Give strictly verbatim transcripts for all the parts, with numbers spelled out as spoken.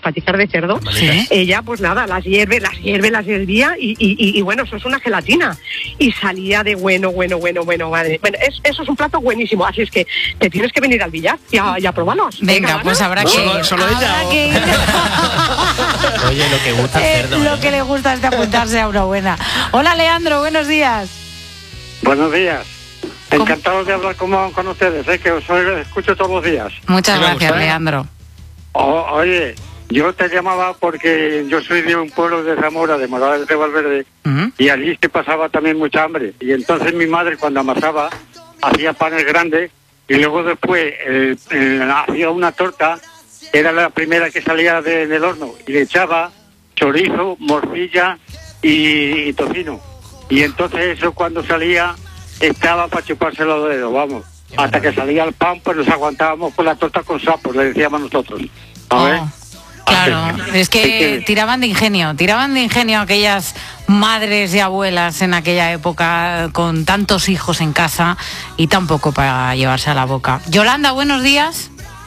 paticas de cerdo, ¿Sí? ella pues nada, las hierve, las hierve, las hervía y, y, y, y bueno, eso es una gelatina. Y salía de bueno, bueno, bueno, bueno, madre. Bueno, es, eso es un plato buenísimo, así es que te tienes que venir al billar y a, y a probarlos. Venga, Venga, pues habrá que Solo- ir. solo Habrá ella, o- que ir. Oye, lo que gusta el Eh, cerdo. lo ¿eh? que le gusta es de apuntarse a una buena. Hola, Leandro, buenos días. Buenos días. ¿Cómo? Encantado de hablar con, con ustedes, ¿eh? Que os oigo- escucho todos los días. Muchas Sí me gracias, gusta, ¿eh? Leandro. O- oye, yo te llamaba porque yo soy de un pueblo de Zamora, de Morales de Valverde, Ujú. y allí se pasaba también mucha hambre. Y entonces mi madre, cuando amasaba, hacía panes grandes y luego después eh, eh, hacía una torta, que era la primera que salía de- del horno, y le echaba chorizo, morcilla y, y tocino. Y entonces eso cuando salía estaba para chuparse los dedos, vamos. Hasta que salía el pan, pues nos aguantábamos con la torta con sapos, le decíamos nosotros. A ver. Oh, claro, es que tiraban de ingenio, tiraban de ingenio aquellas madres y abuelas en aquella época con tantos hijos en casa y tan poco para llevarse a la boca. Yolanda, buenos días.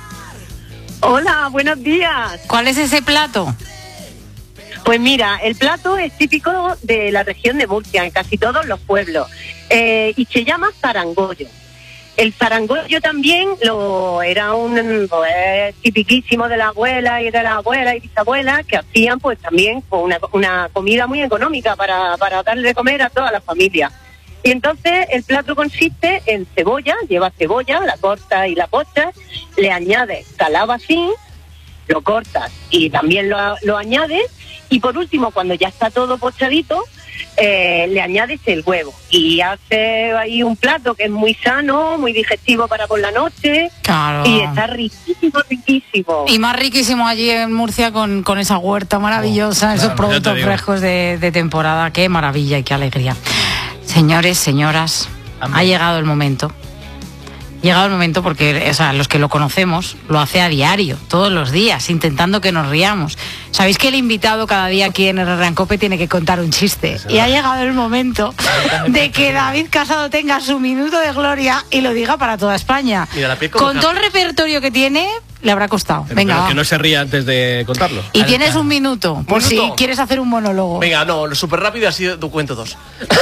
Hola, buenos días. ¿Cuál es ese plato? Pues mira, el plato es típico de la región de Murcia, en casi todos los pueblos, eh, y se llama zarangollo. El zarangollo también lo era un pues, tipiquísimo de la abuela y de la abuela y bisabuela, que hacían pues también una, una comida muy económica para, para darle de comer a toda la familia. Y entonces el plato consiste en cebolla, lleva cebolla, la cortas y la pochas, le añades calabacín, lo cortas y también lo, lo añades, y por último, cuando ya está todo pochadito, eh, le añades el huevo y hace ahí un plato que es muy sano, muy digestivo para por la noche. Claro. Y está riquísimo, riquísimo. Y más riquísimo allí en Murcia con, con esa huerta maravillosa, Oh, esos claro, productos ya te digo. frescos de, de temporada. Qué maravilla y qué alegría. Señores, señoras, Amén. ha llegado el momento. Llegado el momento porque, o sea, los que lo conocemos lo hace a diario, todos los días, intentando que nos riamos. Sabéis que el invitado cada día aquí en el Arrancope tiene que contar un chiste. Y ha llegado el momento de que David Casado tenga su minuto de gloria y lo diga para toda España. Mira, la piel como Con todo el repertorio que tiene, le habrá costado. Pero Venga, va. que no se ría antes de contarlo. Y tienes un minuto, por si ¿Minuto? quieres hacer un monólogo. Venga, no, súper rápido, así tu cuento dos.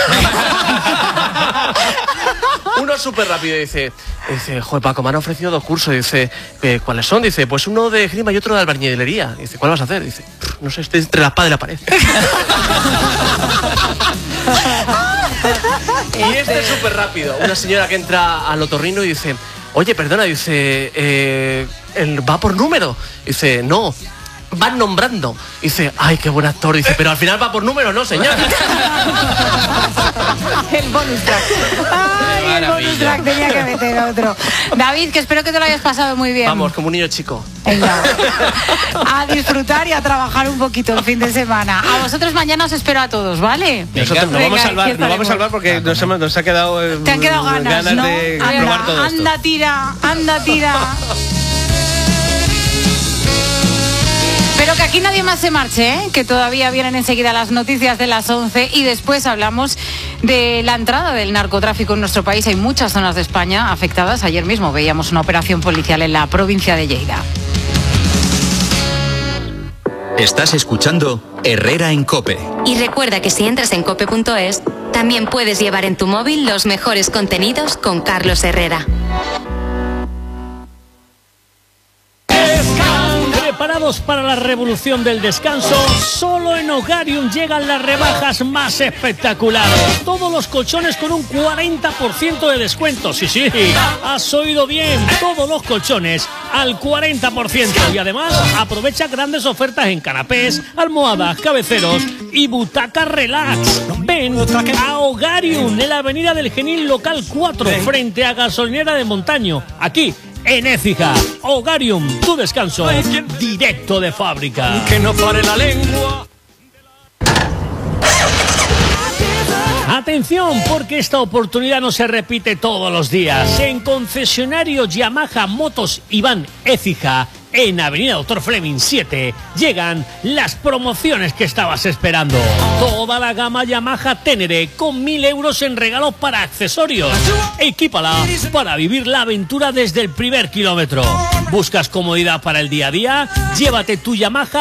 Uno súper rápido, dice, dice, joder, Paco, me han ofrecido dos cursos. Dice, eh, ¿cuáles son? Dice, pues uno de esgrima y otro de albañilería. Dice, ¿cuál vas a hacer? Dice, no sé, estoy entre la espada y la pared. Y este es súper rápido. Una señora que entra al otorrino y dice, oye, perdona, dice, eh, ¿el va por número? Dice, no, van nombrando. Dice, ay, qué buen actor. Dice, pero al final va por número, ¿no, señor? El bonus track. Ay, el maravilla. bonus track tenía que meter otro. David, que espero que te lo hayas pasado muy bien. Vamos, como un niño chico. Venga. A disfrutar y a trabajar un poquito el fin de semana. A vosotros mañana os espero a todos, ¿vale? Nosotros nos Venga, vamos a aquí salvar, nos vamos estaremos. a salvar porque nos, hemos- nos ha quedado eh, Te han quedado ganas, ¿no? de Anda, probar todo esto. anda, tira, anda, tira. Pero que aquí nadie más se marche, ¿eh? Que todavía vienen enseguida las noticias de las once y después hablamos de la entrada del narcotráfico en nuestro país. Hay muchas zonas de España afectadas. Ayer mismo veíamos una operación policial en la provincia de Lleida. Estás escuchando Herrera en COPE. Y recuerda que si entras en cope punto es, también puedes llevar en tu móvil los mejores contenidos con Carlos Herrera. Preparados para la revolución del descanso, solo en Hogarium llegan las rebajas más espectaculares. Todos los colchones con un cuarenta por ciento de descuento. Sí, sí, has oído bien. Todos los colchones al cuarenta por ciento. Y además aprovecha grandes ofertas en canapés, almohadas, cabeceros y butacas relax. Ven a Hogarium en la avenida del Genil local cuatro, frente a Gasolinera de Montaño. Aquí en Écija. Hogarium, tu descanso directo de fábrica. Que no pare la lengua. Atención, porque esta oportunidad no se repite todos los días. En concesionario Yamaha Motos Iván Écija, en Avenida Doctor Fleming siete, llegan las promociones que estabas esperando. Toda la gama Yamaha Ténere con mil euros en regalos para accesorios. Equípala para vivir la aventura desde el primer kilómetro. ¿Buscas comodidad para el día a día? Llévate tu Yamaha